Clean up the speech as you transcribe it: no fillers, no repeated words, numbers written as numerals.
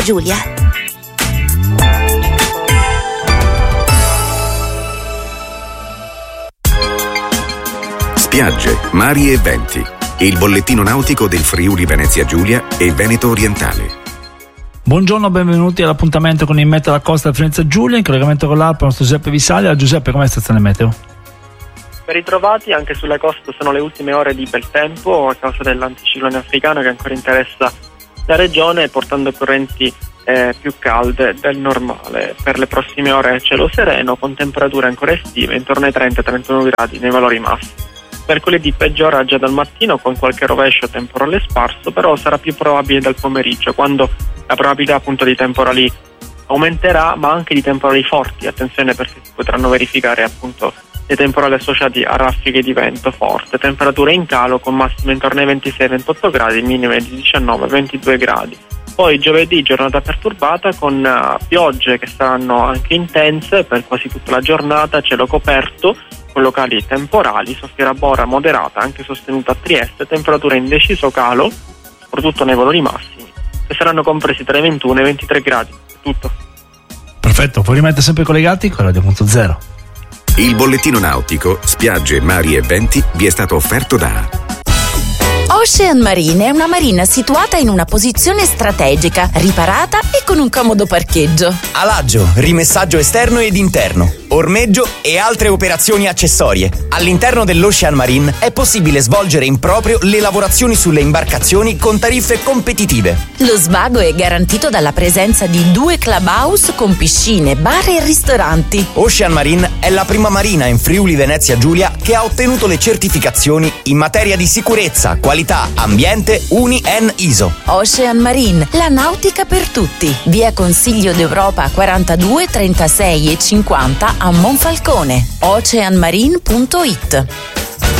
Giulia. Spiagge, mari e venti. Il bollettino nautico del Friuli Venezia Giulia e Veneto Orientale. Buongiorno, benvenuti all'appuntamento con il meteo della costa del Venezia Giulia, in collegamento con l'Alpa, il nostro Giuseppe Visaglia. Giuseppe, com'è la stazione meteo? Ben ritrovati, anche sulle coste sono le ultime ore di bel tempo a causa dell'anticiclone africano che ancora interessa la regione, portando correnti più calde del normale. Per le prossime ore cielo sereno con temperature ancora estive intorno ai 30-31 gradi nei valori massimi. Mercoledì peggiora già dal mattino con qualche rovescio temporale sparso, però sarà più probabile dal pomeriggio, quando la probabilità appunto di temporali aumenterà, ma anche di temporali forti. Attenzione, perché si potranno verificare appunto dei temporali associati a raffiche di vento forte. Temperature in calo con massime intorno ai 26-28 gradi, minime di 19-22 gradi. Poi giovedì giornata perturbata con piogge che saranno anche intense per quasi tutta la giornata, cielo coperto con locali temporali, soffiera bora moderata anche sostenuta a Trieste, temperature in deciso calo, soprattutto nei valori massimi, che saranno compresi tra i 21 e i 23 gradi. È tutto. Perfetto, poi rimanete sempre collegati con Radio.0. Il bollettino nautico, spiagge, mari e venti vi è stato offerto da Ocean Marine è una marina situata in una posizione strategica, riparata e con un comodo parcheggio. Alaggio, rimessaggio esterno ed interno, ormeggio e altre operazioni accessorie. All'interno dell'Ocean Marine è possibile svolgere in proprio le lavorazioni sulle imbarcazioni con tariffe competitive. Lo svago è garantito dalla presenza di 2 clubhouse con piscine, bar e ristoranti. Ocean Marine è la prima marina in Friuli Venezia Giulia che ha ottenuto le certificazioni in materia di sicurezza, qualità, ambiente UNI EN ISO. Ocean Marine, la nautica per tutti. Via Consiglio d'Europa 42, 36 e 50 a Monfalcone. oceanmarine.it.